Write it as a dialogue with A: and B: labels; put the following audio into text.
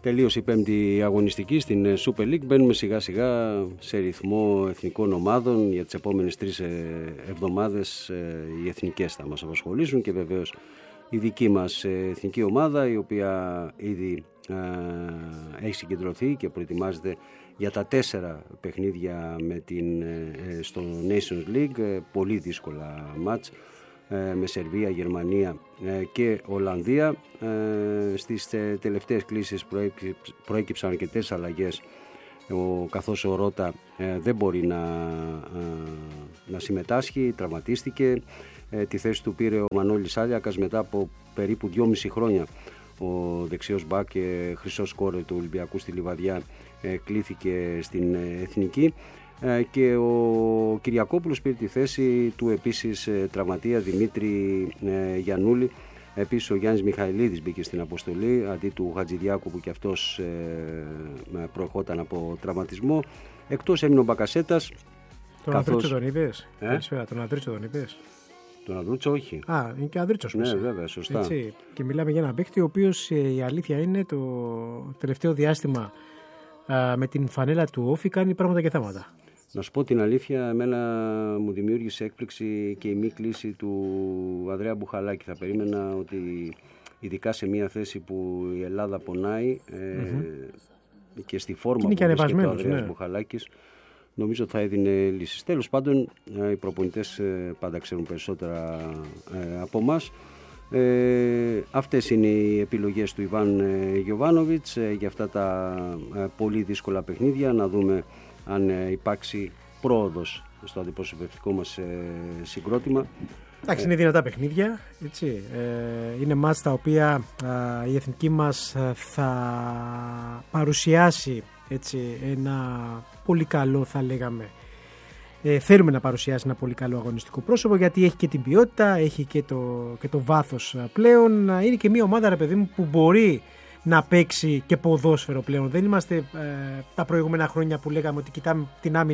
A: Τελείωσε η πέμπτη αγωνιστική στην Super League. Μπαίνουμε σιγά σιγά σε ρυθμό εθνικών ομάδων. Για τις επόμενες 3 εβδομάδες οι εθνικές θα μας απασχολήσουν και βεβαίως η δική μας εθνική ομάδα, η οποία ήδη έχει συγκεντρωθεί και προετοιμάζεται για τα 4 παιχνίδια στο Nations League. Πολύ δύσκολα μάτς με Σερβία, Γερμανία και Ολλανδία. Στις τελευταίες κλήσεις προέκυψαν αρκετές αλλαγές, καθώς ο Ρώτα δεν μπορεί να συμμετάσχει, τραυματίστηκε. Τη θέση του πήρε ο Μανώλης Άλιακας μετά από περίπου 2,5 χρόνια. Ο δεξιός μπακ και χρυσός σκόρερ του Ολυμπιακού στη Λιβαδιά κλήθηκε στην εθνική, και ο Κυριακόπουλος πήρε τη θέση του επίσης τραυματία Δημήτρη Γιαννούλη. Επίσης ο Γιάννης Μιχαηλίδης μπήκε στην αποστολή αντί του Χατζηδιάκου, που και αυτός προερχόταν από τραυματισμό. Εκτός έμεινε ο Μπακασέτας.
B: Τον Ανδρούτσο τον είδες? Τον Ανδρούτσο τον είδες?
A: Τον Ανδρούτσο όχι.
B: Είναι και Ανδρούτσος.
A: Ναι, βέβαια, σωστά.
B: Έτσι. Και μιλάμε για έναν παίκτη ο οποίος, η αλήθεια είναι, το τελευταίο διάστημα με την φανέλα του Όφη κάνει πράγματα και θάματα.
A: Να σου πω την αλήθεια, εμένα μου δημιούργησε έκπληξη και η μη κλίση του Ανδρέα Μπουχαλάκη. Θα περίμενα ότι ειδικά σε μια θέση που η Ελλάδα πονάει και στη φόρμα που βρίσκεται ο Ανδρέας Μπουχαλάκης, νομίζω ότι θα έδινε λύσεις. Τέλος πάντων, οι προπονητές πάντα ξέρουν περισσότερα από εμάς. Αυτές είναι οι επιλογές του Ιβάν Γιοβάνοβιτς για αυτά τα πολύ δύσκολα παιχνίδια. Να δούμε αν υπάρξει πρόοδος στο αντιπροσωπευτικό μας συγκρότημα.
B: Εντάξει, είναι δυνατά παιχνίδια, έτσι. Είναι μάτς τα οποία η εθνική μας θα παρουσιάσει, έτσι, ένα πολύ καλό, θα λέγαμε. Θέλουμε να παρουσιάσει ένα πολύ καλό αγωνιστικό πρόσωπο, γιατί έχει και την ποιότητα, έχει και το βάθος πλέον. Είναι και μια ομάδα, ρε παιδί μου, που μπορεί να παίξει και ποδόσφαιρο πλέον. Δεν είμαστε τα προηγούμενα χρόνια που λέγαμε ότι κοιτάμε την άμυνα